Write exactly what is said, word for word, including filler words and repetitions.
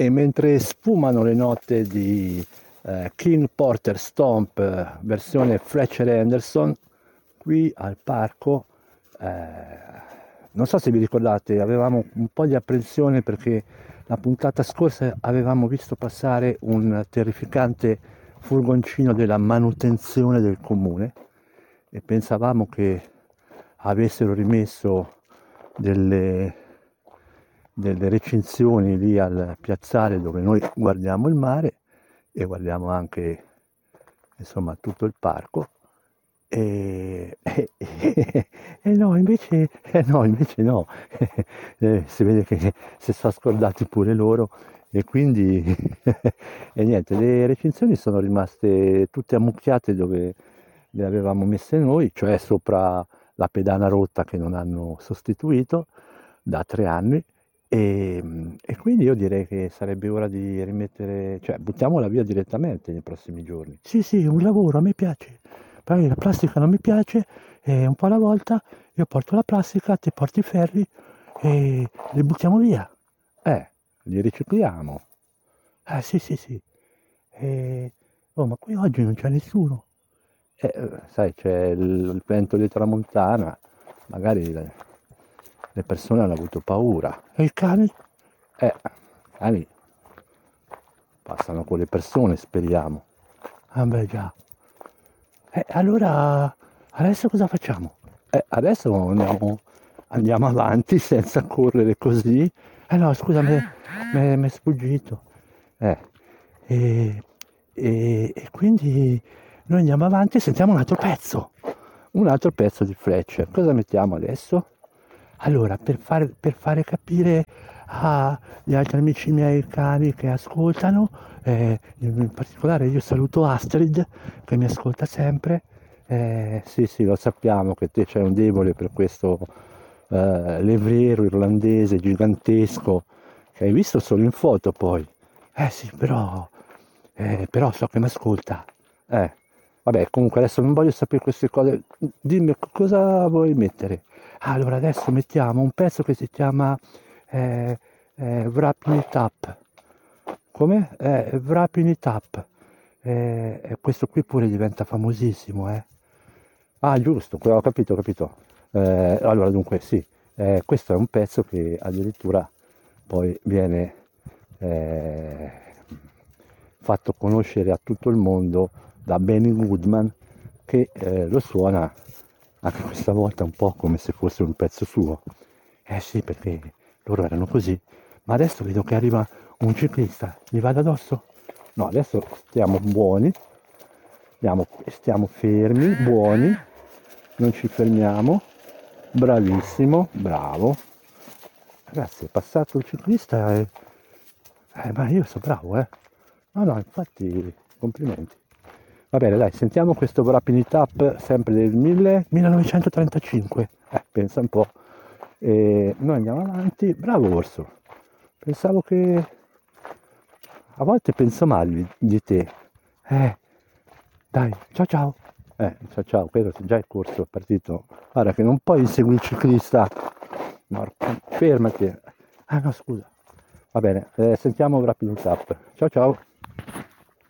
E mentre sfumano le note di eh, King Porter Stomp eh, versione Fletcher Henderson, qui al parco, eh, non so se vi ricordate, avevamo un po' di apprensione perché la puntata scorsa avevamo visto passare un terrificante furgoncino della manutenzione del comune e pensavamo che avessero rimesso delle, delle recinzioni lì al piazzale dove noi guardiamo il mare e guardiamo anche insomma tutto il parco e, e, e, e no invece eh no invece no eh, si vede che si sono scordati pure loro e quindi e niente, le recinzioni sono rimaste tutte ammucchiate dove le avevamo messe noi, cioè sopra la pedana rotta che non hanno sostituito da tre anni e, e quindi io direi che sarebbe ora di rimettere, cioè buttiamola via direttamente nei prossimi giorni. Sì, sì, un lavoro, a me piace. Poi la plastica non mi piace e un po' alla volta io porto la plastica, te porti i ferri e li buttiamo via. Eh, li ricicliamo. Eh sì, sì, sì. E... Oh, ma qui oggi non c'è nessuno. Eh, sai, c'è il, il vento di tramontana, magari le, le persone hanno avuto paura. E i cani? Eh, i cani passano con le persone, speriamo. Ah beh già. E allora adesso cosa facciamo? Eh, adesso andiamo, andiamo avanti senza correre così. Eh no, scusa, mi è sfuggito. Eh, e, e, e quindi noi andiamo avanti e sentiamo un altro pezzo. Un altro pezzo di Fletcher. Cosa mettiamo adesso? Allora, per fare, per fare capire agli altri amici miei cani che ascoltano, eh, in particolare io saluto Astrid che mi ascolta sempre. Eh, sì, sì, lo sappiamo che te c'hai un debole per questo eh, levriero irlandese gigantesco che hai visto solo in foto poi. Eh sì, però, eh, però so che mi ascolta. Eh, vabbè, comunque adesso non voglio sapere queste cose. Dimmi cosa vuoi mettere. Allora adesso mettiamo un pezzo che si chiama eh, eh, Wrapping It Up. Come? Eh, Wrapping It Up. Eh, e questo qui pure diventa famosissimo, eh. Ah, giusto, ho capito, ho capito. Eh, allora, dunque, sì, eh, questo è un pezzo che addirittura poi viene eh, fatto conoscere a tutto il mondo da Benny Goodman, che eh, lo suona anche questa volta un po' come se fosse un pezzo suo. Eh sì, perché loro erano così. Ma adesso vedo che arriva un ciclista, gli vado addosso? No, adesso stiamo buoni, stiamo, stiamo fermi, buoni, non ci fermiamo. Bravissimo, bravo. Ragazzi, è passato il ciclista e... Eh, ma io sono bravo, eh. No, no, infatti, complimenti. Va bene, dai, sentiamo questo Wrapping It Up sempre del mille millenovecentotrentacinque. Eh, pensa un po'. E noi andiamo avanti. Bravo Orso. Pensavo che... A volte penso male di, di te. Eh, dai, ciao ciao. Eh, ciao ciao, quello già è corso, è partito. Guarda che non puoi inseguire il ciclista. No, fermati. Ah no, scusa. Va bene, eh, sentiamo Wrapping It Up. Ciao ciao.